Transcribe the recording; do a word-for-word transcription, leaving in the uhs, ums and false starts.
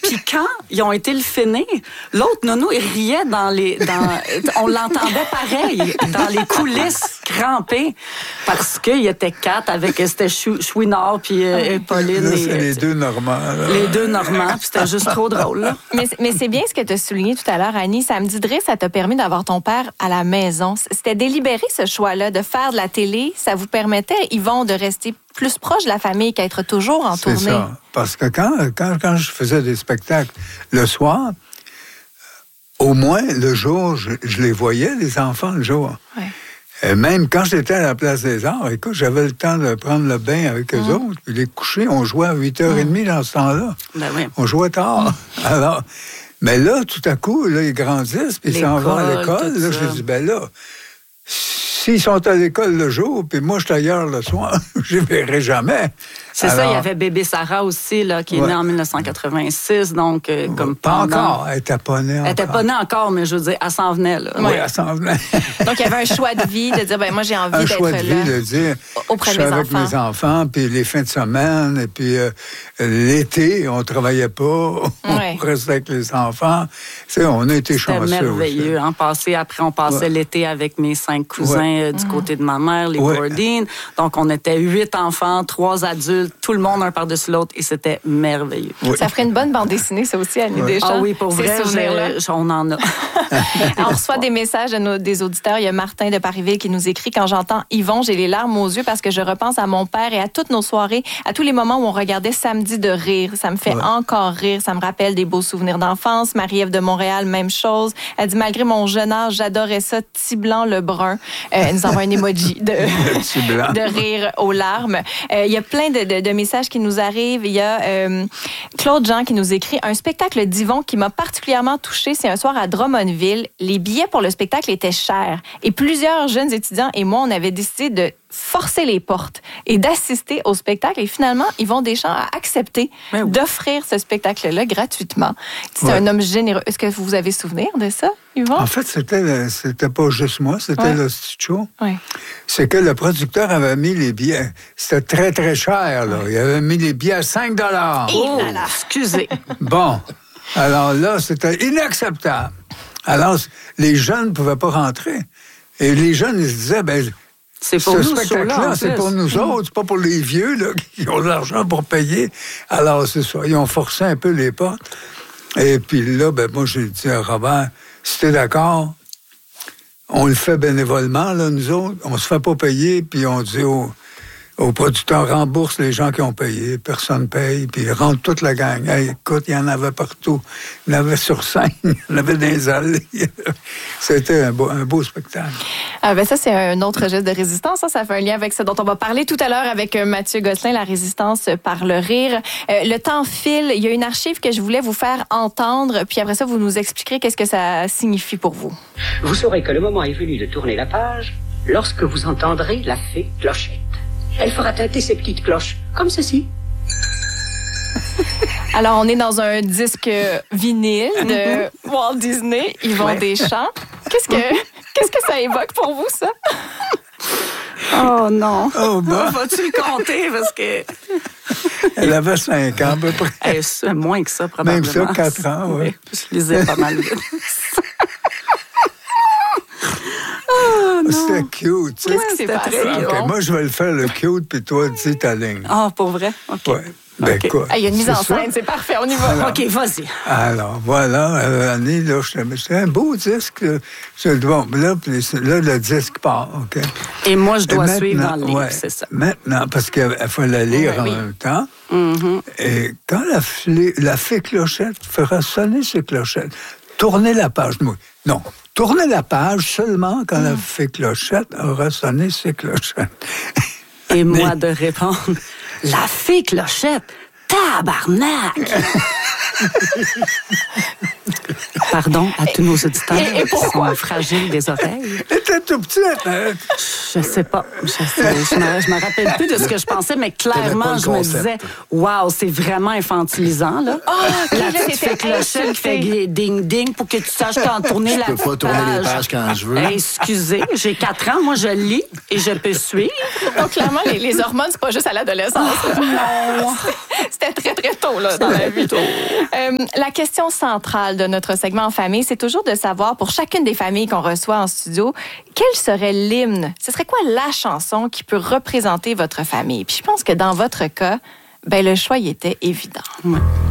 Puis quand ils ont été le finir, l'autre nono, il riait dans les... Dans, on l'entendait pareil, dans les coulisses, crampé, parce qu'il était quatre avec... C'était Chou, Chouinard puis euh, Pauline. Là, et, c'est les deux Normands. Là. Les deux Normands, puis c'était juste trop drôle. Là. Mais, mais c'est bien ce que tu as souligné tout à l'heure, Annie. Samedi de rire, ça t'a permis d'avoir ton père à la maison. C'était délibéré, ce choix-là, de faire de la télé. Ça vous permettait, Yvon, de rester plus proche de la famille qu'être toujours en c'est tournée. C'est ça. Parce que quand, quand, quand je faisais des spectacles le soir, au moins, le jour, je, je les voyais, les enfants, le jour. Ouais. Et même quand j'étais à la Place des Arts, écoute, j'avais le temps de prendre le bain avec eux mmh. autres, puis les coucher. On jouait à huit heures trente mmh. dans ce temps-là. Ben oui. On jouait tard. Alors, mais là, tout à coup, là, ils grandissent, puis ils s'en vont à l'école. Là, je dis, ben là, s'ils sont à l'école le jour, puis moi, je suis ailleurs le soir, je ne les verrai jamais. C'est Alors, ça, il y avait bébé Sarah aussi, là, qui est ouais. née en dix-neuf cent quatre-vingt-six, donc euh, comme pas pendant... encore, elle n'était pas née encore. Elle n'était pas née encore, mais je veux dire, elle s'en venait, là. Oui, ouais. elle s'en venait. Donc, il y avait un choix de vie, de dire, ben moi, j'ai envie un d'être là. Un choix de vie, de dire, auprès je de suis mes avec enfants. mes enfants, puis les fins de semaine, et puis euh, l'été, on ne travaillait pas, on ouais. restait avec les enfants. Tu sais, on a été chanceux. C'était merveilleux. Hein? Passé, après, on passait ouais. l'été avec mes cinq cousins ouais. euh, du mmh. côté de ma mère, les ouais. Bourdines. Donc, on était huit enfants, trois adultes, tout le monde un par-dessus l'autre, et c'était merveilleux. Oui. Ça ferait une bonne bande dessinée, ça aussi, Annie ouais. Deschamps. Ah oui, pour vrai, je, je, on en a. On reçoit des messages de nos, des auditeurs. Il y a Martin de Parisville qui nous écrit « Quand j'entends Yvon, j'ai les larmes aux yeux parce que je repense à mon père et à toutes nos soirées, à tous les moments où on regardait Samedi de rire. Ça me fait ouais. encore rire. Ça me rappelle des beaux souvenirs d'enfance. Marie-Ève de Montréal, même chose. Elle dit « Malgré mon jeune âge, j'adorais ça. Petit blanc le brun. Euh, » Elle nous envoie un emoji de, de rire aux larmes. Euh, il y a plein de, de, de messages qui nous arrivent. Il y a euh, Claude Jean qui nous écrit « Un spectacle d'Yvon qui m'a particulièrement touchée, c'est un soir à Drummondville. Les billets pour le spectacle étaient chers. Et plusieurs jeunes étudiants et moi, on avait décidé de forcer les portes et d'assister au spectacle. Et finalement, Yvon Deschamps a accepté oui. d'offrir ce spectacle-là gratuitement. C'est ouais. un homme généreux. Est-ce que vous avez souvenir de ça, Yvon? En fait, c'était, c'était pas juste moi, c'était ouais. le studio. Ouais. C'est que le producteur avait mis les billets. C'était très, très cher, là. Ouais. Il avait mis les billets à cinq dollars. Oh, là là, excusez. Bon. Alors là, c'était inacceptable. Alors, les jeunes ne pouvaient pas rentrer. Et les jeunes, ils se disaient, ben c'est pour ce nous, spectacle-là, c'est pour nous mmh. autres, c'est pas pour les vieux là, qui ont de l'argent pour payer. Alors, c'est ça. Ils ont forcé un peu les portes. Et puis là, ben moi, j'ai dit à Robert, si t'es d'accord, on le fait bénévolement, là, nous autres. On se fait pas payer, puis on dit aux, aux producteurs, rembourse les gens qui ont payé. Personne paye, puis ils rentrent toute la gang. Hey, écoute, il y en avait partout. Il y en avait sur scène, il y en avait dans les allées. C'était un beau, un beau spectacle. Ah ben ça, c'est un autre geste de résistance. Ça, ça fait un lien avec ce dont on va parler tout à l'heure avec Mathieu Gosselin, la résistance par le rire. Euh, le temps file. Il y a une archive que je voulais vous faire entendre, puis après ça, vous nous expliquerez qu'est-ce que ça signifie pour vous. Vous saurez que le moment est venu de tourner la page lorsque vous entendrez la fée Clochette. Elle fera tinter ses petites cloches, comme ceci. Alors, on est dans un disque vinyle de Walt Disney, Yvon ouais. Deschamps. Qu'est-ce que, qu'est-ce que ça évoque pour vous, ça? Oh non. Oh ben. Vas-tu le compter? Parce que... Elle avait cinq ans, à peu près. Eh, c'est moins que ça, probablement. Même ça, quatre ans, oui. Je lisais pas mal vite. Oh, c'était cute, tu sais. Qu'est-ce qui s'est passé? Okay, moi, je vais le faire, le cute, puis toi, dis ta ligne. Ah, oh, pour vrai? OK. Ouais. Ben, okay. quoi? Il y a une mise en scène, c'est parfait, on y va. Alors, OK, vas-y. Alors, voilà, euh, Annie, là, c'est un beau disque. Bon, là, là, le disque part, OK? Et moi, je dois suivre dans le livre, ouais, c'est ça. Maintenant, parce qu'il faut la lire ouais, en oui. même temps. Mm-hmm. Et quand la, la fée Clochette fera sonner ses clochettes, tournez la page. Non, tournez la page seulement quand mm. la fée Clochette aura sonné ses clochettes. Et moi de répondre, la fée Clochette, tabarnak! Pardon à tous nos auditeurs et, et qui sont fragiles des oreilles. Elle était tout petit. Hein? Je sais pas. Je sais, je me, je me rappelle plus de ce que je pensais, mais clairement, je me disais, waouh, c'est vraiment infantilisant, là. Oh, okay, la là, petite fait clochette qui fait ding-ding pour que tu saches quand tourner Je la peux pas page. tourner les pages quand je veux. Excusez, j'ai quatre ans, moi, je lis et je peux suivre. Donc, clairement, les, les hormones, c'est pas juste à l'adolescence. Non. C'était très, très tôt, là, dans la vie. Euh, la question centrale de notre segment en famille, c'est toujours de savoir, pour chacune des familles qu'on reçoit en studio, quel serait l'hymne? Ce serait quoi la chanson qui peut représenter votre famille? Puis je pense que dans votre cas, ben, le choix, il était évident. Ouais.